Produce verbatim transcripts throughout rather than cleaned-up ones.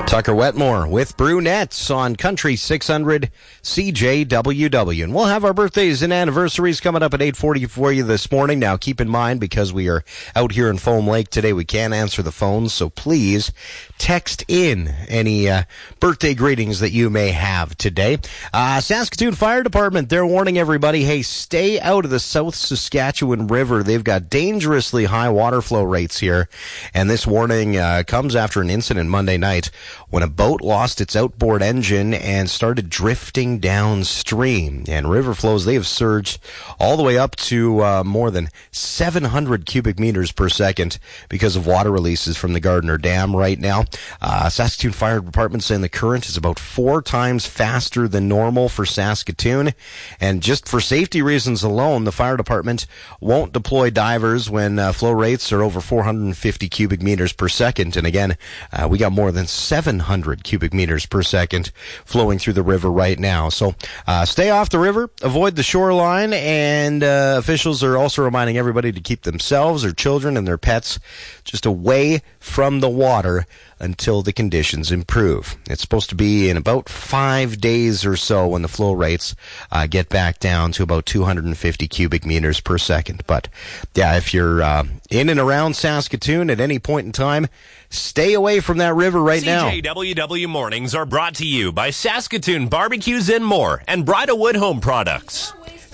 Tucker Wetmore with Brunettes on Country six hundred C J W W. And we'll have our birthdays and anniversaries coming up at eight forty for you this morning. Now, keep in mind, because we are out here in Foam Lake today, we can't answer the phones, so please text in any uh, birthday greetings that you may have today. Uh, Saskatoon Fire Department, they're warning everybody, hey, stay out of the South Saskatchewan River. They've got dangerously high water flow rates here, and this warning uh, comes after an incident Monday night when a boat lost its outboard engine and started drifting downstream. And river flows, they have surged all the way up to uh, more than seven hundred cubic meters per second because of water releases from the Gardner Dam right now. Uh, Saskatoon Fire Department saying the current is about four times faster than normal for Saskatoon. And just for safety reasons alone, the fire department won't deploy divers when uh, flow rates are over four hundred fifty cubic meters per second. And again, uh, we got more than seven hundred cubic meters per second flowing through the river right now. So uh, stay off the river, avoid the shoreline, and uh, officials are also reminding everybody to keep themselves, their children, and their pets just away from the water until the conditions improve. It's supposed to be in about five days or so when the flow rates uh, get back down to about two hundred fifty cubic meters per second. But yeah, if you're uh, in and around Saskatoon at any point in time, stay away from that river right now. C J W W Mornings are brought to you by Saskatoon Barbecues and More and Bridalwood Home Products.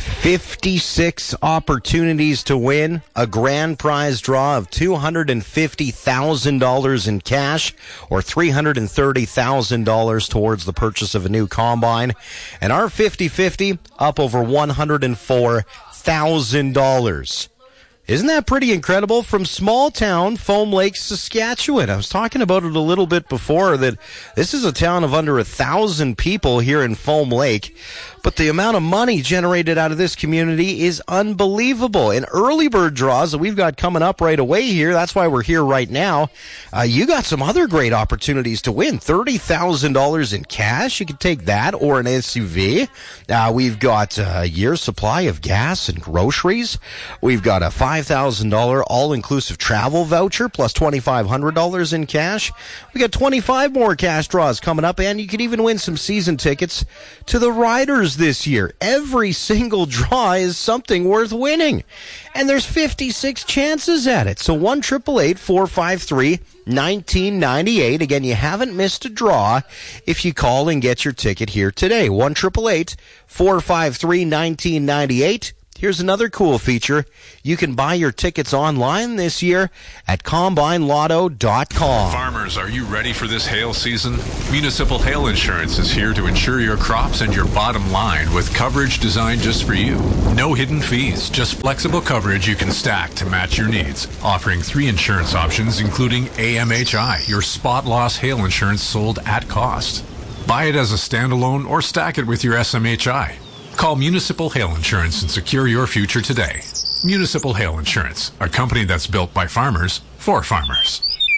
fifty-six opportunities to win a grand prize draw of two hundred fifty thousand dollars in cash or three hundred thirty thousand dollars towards the purchase of a new combine. And our fifty-fifty up over one hundred four thousand dollars. Isn't that pretty incredible? From small town Foam Lake, Saskatchewan. I was talking about it a little bit before that this is a town of under a thousand people here in Foam Lake, but the amount of money generated out of this community is unbelievable. And early bird draws that we've got coming up right away here, that's why we're here right now. Uh, you got some other great opportunities to win. thirty thousand dollars in cash, you can take that, or an S U V. Uh, we've got a year's supply of gas and groceries. We've got a five thousand dollars all-inclusive travel voucher plus twenty-five hundred dollars in cash. We got twenty-five more cash draws coming up, and you can even win some season tickets to the Riders this year. Every single draw is something worth winning, and there's fifty-six chances at it. So one eight eight eight, four five three, one nine nine eight. Again, you haven't missed a draw if you call and get your ticket here today. one eight eight eight, four five three, one nine nine eight. Here's another cool feature. You can buy your tickets online this year at combine lotto dot com. Farmers, are you ready for this hail season? Municipal Hail Insurance is here to insure your crops and your bottom line with coverage designed just for you. No hidden fees, just flexible coverage you can stack to match your needs. Offering three insurance options, including A M H I, your spot loss hail insurance sold at cost. Buy it as a standalone or stack it with your S M H I. Call Municipal Hail Insurance and secure your future today. Municipal Hail Insurance, a company that's built by farmers for farmers.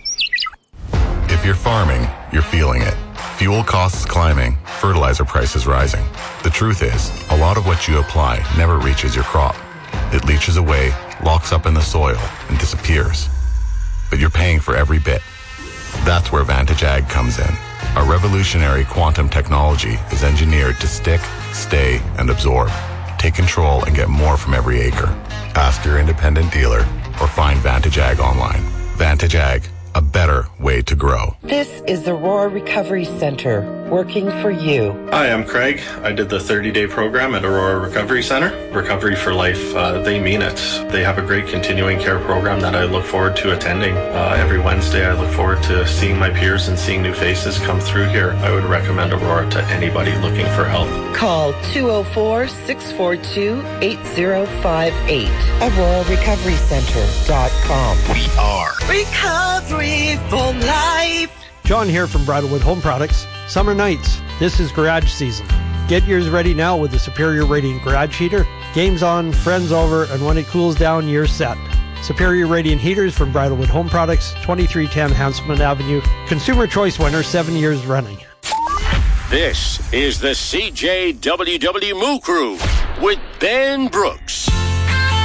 If you're farming, you're feeling it. Fuel costs climbing, fertilizer prices rising. The truth is, a lot of what you apply never reaches your crop. It leaches away, locks up in the soil, and disappears. But you're paying for every bit. That's where Vantage Ag comes in. Our revolutionary quantum technology is engineered to stick, stay, and absorb. Take control and get more from every acre. Ask your independent dealer or find Vantage Ag online. Vantage Ag, a better way to grow. This is the Aurora Recovery Center, working for you. Hi, I'm Craig. I did the thirty-day program at Aurora Recovery Center. Recovery for life, uh, they mean it. They have a great continuing care program that I look forward to attending. Uh, every Wednesday, I look forward to seeing my peers and seeing new faces come through here. I would recommend Aurora to anybody looking for help. Call two oh four, six four two, eight oh five eight. Aurora Recovery Center dot com. We are Recovery for life. John here from Bridalwood Home Products. Summer nights, this is garage season. Get yours ready now with the Superior Radiant Garage Heater. Game's on, friends over, and when it cools down, you're set. Superior Radiant Heaters from Bridalwood Home Products, twenty-three ten Hanselman Avenue. Consumer Choice winner, seven years running. This is the C J W W Moo Crew with Ben Brooks.